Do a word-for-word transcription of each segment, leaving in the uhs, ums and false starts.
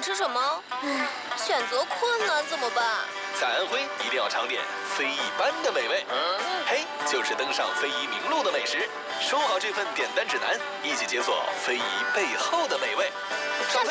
吃什么？唉，选择困难怎么办？ 在安徽一定要尝点非一般的美味，嘿，就是登上非遗名录的美食。收好这份点单指南，一起解锁非遗背后的美味。 上菜。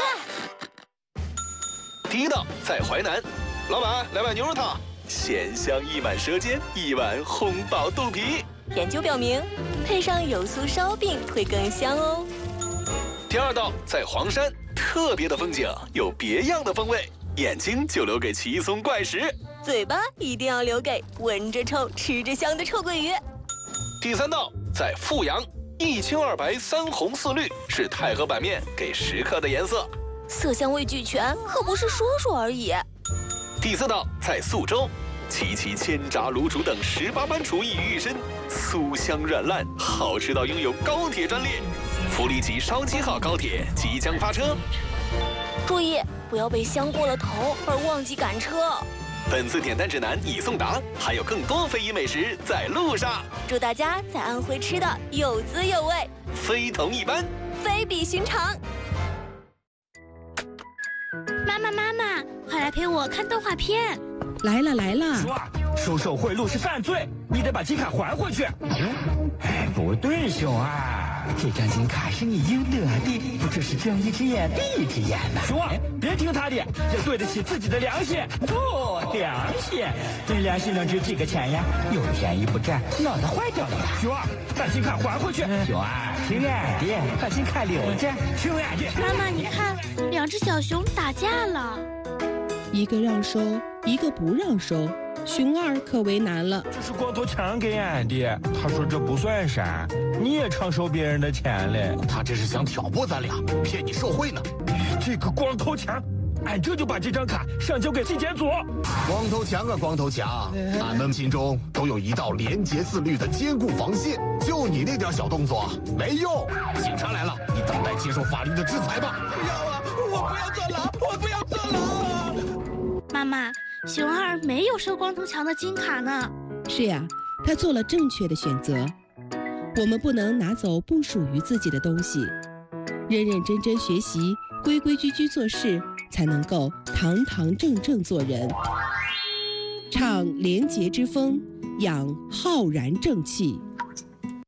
第一道在淮南，老板来碗牛肉汤，鲜香溢满舌尖，一碗烘饱肚皮。 研究表明，配上有酥烧饼会更香哦。 第二道在黄山，特别的风景有别样的风味，眼睛就留给奇松怪石， 嘴巴一定要留给闻着臭、吃着香的臭鳜鱼。 第三道在阜阳，一青二白三红四绿是太和板面给食客的颜色， 色香味俱全，可不是说说而已。 第四道在宿州，齐齐千炸卤煮等十八般厨艺于一身，酥香软烂，好吃到拥有高铁专列。福利吉烧鸡号高铁即将发车， 注意不要被香过了头而忘记赶车。 本次点单指南已送达，还有更多非遗美食在路上。 祝大家在安徽吃的有滋有味， 非同一般， 非比寻常。 妈妈妈妈，快来陪我看动画片。 来了来了， 说啊，收受贿赂是犯罪，你得把金卡还回去。哎，不对，熊二，这张金卡是你应得的，不就是睁一只眼闭一只眼吗？熊二，别听他的，要对得起自己的良心。哦，良心，这良心能值几个钱呀？有便宜不占，脑袋坏掉了吧？熊二，把金卡还回去。熊二，听俺的，把金卡留着。听俺的。 妈妈，你看，两只小熊打架了。 一个让收，一个不让收，熊二可为难了。 这是光头强给俺的，他说这不算啥，你也常收别人的钱嘞。 他这是想挑拨咱俩，骗你受贿呢。 这个光头强，俺这就把这张卡上交给纪检组。 光头强啊，光头强，俺们心中都有一道廉洁自律的坚固防线，就你那点小动作没用。警察来了，你等待接受法律的制裁吧。 不要啊！我不要坐牢，我不要坐牢。 妈妈，熊二没有收光头强的金卡呢。 是呀，他做了正确的选择。我们不能拿走不属于自己的东西，认认真真学习，规规矩矩做事，才能够堂堂正正做人。唱廉洁之风，养浩然正气。